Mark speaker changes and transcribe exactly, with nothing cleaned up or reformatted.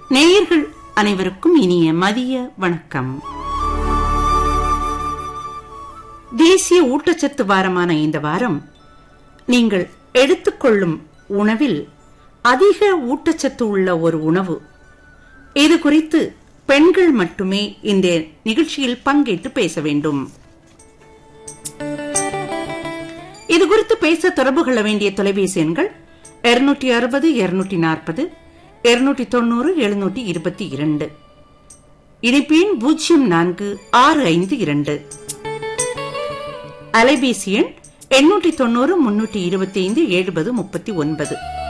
Speaker 1: நேயர்கள் அனைவருக்கும் இனிய மதிய வணக்கம். தேசிய ஊட்டச்சத்து வாரமான இந்த வாரம் நீங்கள் எடுத்துக்கொள்ளும் உணவில் அதிக ஊட்டச்சத்து உள்ள ஒரு உணவு, இது குறித்து பெண்கள் மட்டுமே இந்த நிகழ்ச்சியில் பங்கேற்று பேச வேண்டும். இது குறித்து பேச தொடர்பு கொள்ள வேண்டிய தொலைபேசி எண்கள் இருநூற்றி அறுபது இருநூற்றி நாற்பது இருநூற்றி தொண்ணூறு எழுநூற்றி இருபத்தி இரண்டு, இணைப்பின் பூஜ்ஜியம் நான்கு ஆறு ஐந்து இரண்டு, அலைபேசி எண் எண்ணூற்றி தொண்ணூறு முன்னூற்றி இருபத்தி ஐந்து எழுபது முப்பத்தி ஒன்பது.